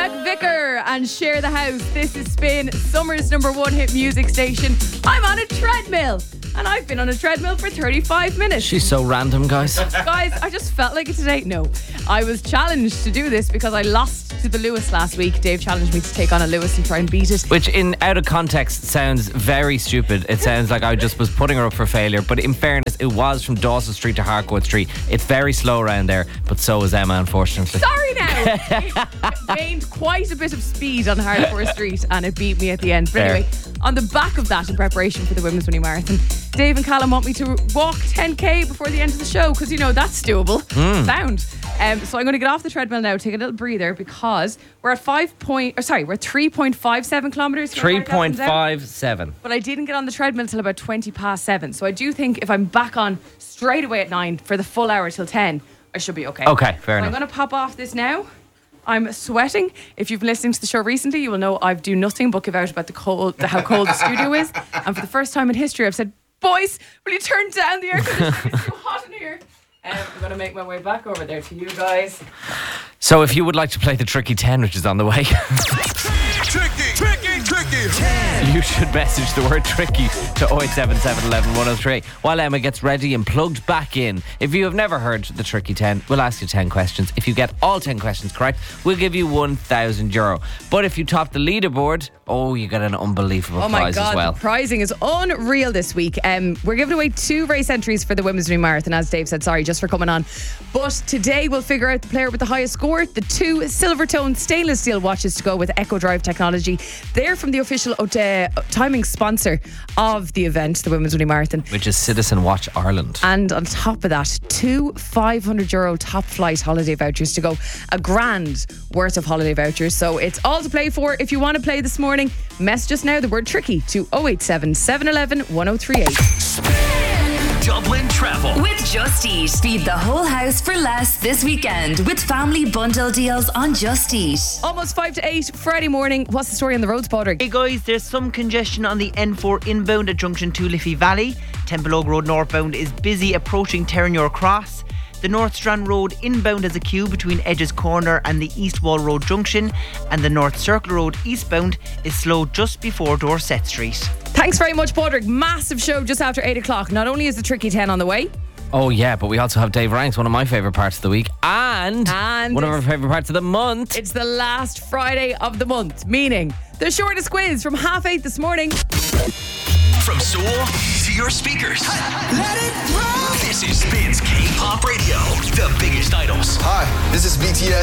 Jack Vicker and Share the House. This is Spin, Summer's #1 hit music station. I'm on a treadmill. And I've been on a treadmill for 35 minutes. She's so random, guys. Guys, I just felt like it today. No, I was challenged to do this because I lost to the Lewis last week. Dave challenged me to take on a Lewis and try and beat it. Which, in out of context, sounds very stupid. It sounds like I just was putting her up for failure. But in fairness, it was from Dawson Street to Harcourt Street. It's very slow around there, but so is Emma, unfortunately. Sorry now. It gained quite a bit of speed on Harcourt Street and it beat me at the end. But anyway, on the back of that, in preparation for the Women's Winning Marathon, Dave and Callum want me to walk 10k before the end of the show because, you know, that's doable. Found. So I'm going to get off the treadmill now, take a little breather because we're at 3.57 kilometres. 3.57. But I didn't get on the treadmill till about 7:20. So I do think if I'm back on straight away at 9 for the full hour till 10, I should be okay. Okay, fair enough. I'm going to pop off this now. I'm sweating. If you've been listening to the show recently, you will know I do nothing but give out about how cold the studio is. And for the first time in history, I've said, boys, will you turn down the air conditioning? It's too hot in here. I'm going to make my way back over there to you guys. So if you would like to play the Tricky 10, which is on the way, Tricky 10. you should message the word tricky to 0877 11 103 while Emma gets ready and plugged back in. If you have never heard the Tricky 10, we'll ask you 10 questions. If you get all 10 questions correct, we'll give you €1,000. But if you top the leaderboard, you get an unbelievable prize as well. The prizing is unreal this week. We're giving away 2 race entries for the Women's Winning Marathon, as Dave said. Sorry, just for coming on. But today we'll figure out the player with the highest score. The 2 Silvertone stainless steel watches to go with Echo Drive technology. They're from the official timing sponsor of the event, the Women's Winning Marathon, which is Citizen Watch Ireland. And on top of that, 2 €500 top flight holiday vouchers to go. $1,000 worth of holiday vouchers. So it's all to play for. If you want to play this morning, message us now the word tricky to 087 711 1038. Dublin Travel with Just Eat. Feed the whole house for less this weekend with family bundle deals on Just Eat. Almost 5 to 8 Friday morning. What's the story on the roads, Padraig? Hey guys, there's some congestion on the N4 inbound at junction 2 Liffey Valley. Temple Oak Road northbound is busy approaching Terranure Cross. The North Strand Road inbound has a queue between Edges Corner and the East Wall Road junction, and the North Circle Road eastbound is slow just before Dorset Street. Thanks very much, Padraig. Massive show just after 8 o'clock. Not only is the Tricky 10 on the way. Oh yeah, but we also have Dave Ranks, one of my favourite parts of the week, and one of our favourite parts of the month. It's the last Friday of the month, meaning the shortest quiz from 8:30 this morning. From Seoul to your speakers. Let it roll. This is Spin's K-Pop Radio. The biggest idols. Hi, this is BTS.